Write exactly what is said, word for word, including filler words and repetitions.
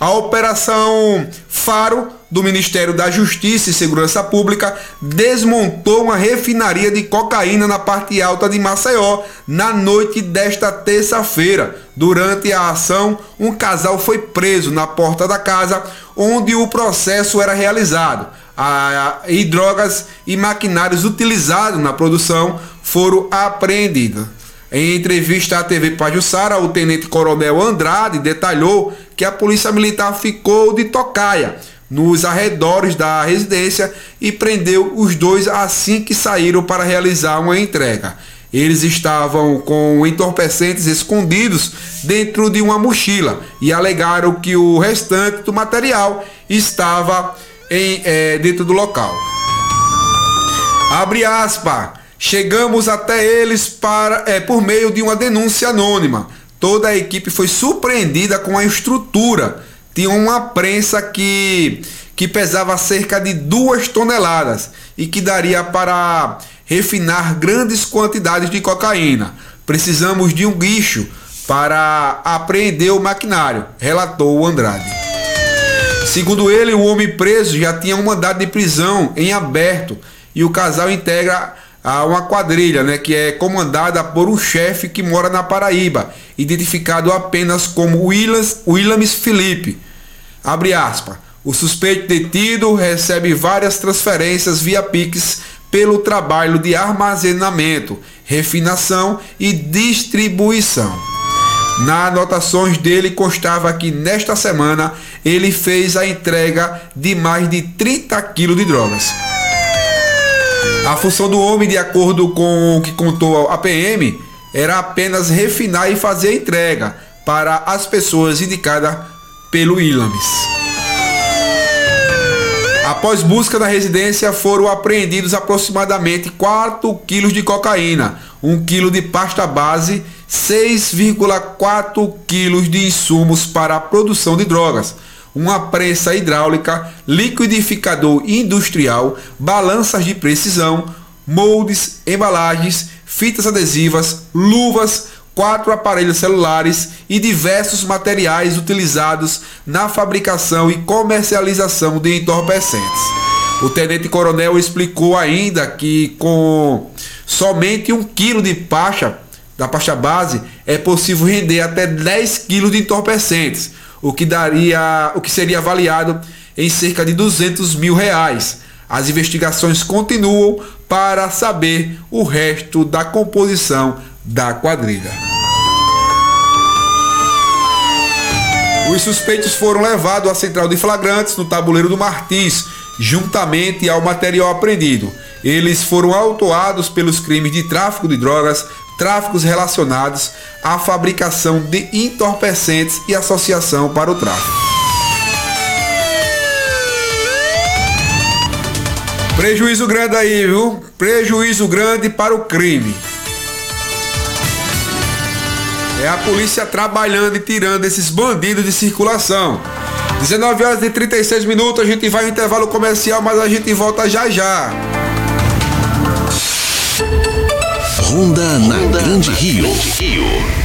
A Operação Faro do Ministério da Justiça e Segurança Pública desmontou uma refinaria de cocaína na parte alta de Maceió na noite desta terça-feira. Durante a ação, um casal foi preso na porta da casa onde o processo era realizado. A, e drogas e maquinários utilizados na produção foram apreendidos. Em entrevista à T V Pajuçara, o tenente-coronel Andrade detalhou que a Polícia Militar ficou de tocaia nos arredores da residência e prendeu os dois assim que saíram para realizar uma entrega. Eles estavam com entorpecentes escondidos dentro de uma mochila e alegaram que o restante do material estava em, é, dentro do local. Abre aspas. Chegamos até eles para, é, por meio de uma denúncia anônima. Toda a equipe foi surpreendida com a estrutura. Tinha uma prensa que, que pesava cerca de duas toneladas e que daria para refinar grandes quantidades de cocaína. Precisamos de um guincho para apreender o maquinário, relatou o Andrade. Segundo ele, o homem preso já tinha um mandado de prisão em aberto e o casal integra a uma quadrilha, né, que é comandada por um chefe que mora na Paraíba, identificado apenas como Williams, Williams Felipe. Abre aspas. O suspeito detido recebe várias transferências via Pix pelo trabalho de armazenamento, refinação e distribuição. Nas anotações dele constava que nesta semana ele fez a entrega de mais de trinta quilos de drogas. A função do homem, de acordo com o que contou a P M, era apenas refinar e fazer a entrega para as pessoas indicadas pelo Williams. Após busca na residência, foram apreendidos aproximadamente quatro quilos de cocaína, um quilo de pasta base, seis vírgula quatro quilos de insumos para a produção de drogas, uma prensa hidráulica, liquidificador industrial, balanças de precisão, moldes, embalagens, fitas adesivas, luvas, quatro aparelhos celulares e diversos materiais utilizados na fabricação e comercialização de entorpecentes. O tenente-coronel explicou ainda que com somente um quilo de pasta, da pasta base, é possível render até dez quilos de entorpecentes, o que daria, o que seria avaliado em cerca de duzentos mil reais. As investigações continuam para saber o resto da composição da quadrilha. Os suspeitos foram levados à central de flagrantes no Tabuleiro do Martins, juntamente ao material apreendido. Eles foram autuados pelos crimes de tráfico de drogas, tráficos relacionados à fabricação de entorpecentes e associação para o tráfico. Prejuízo grande aí, viu? Prejuízo grande para o crime. É a polícia trabalhando e tirando esses bandidos de circulação. dezenove horas e trinta e seis minutos, a gente vai ao intervalo comercial, mas a gente volta já já. Ronda na Grande Rio.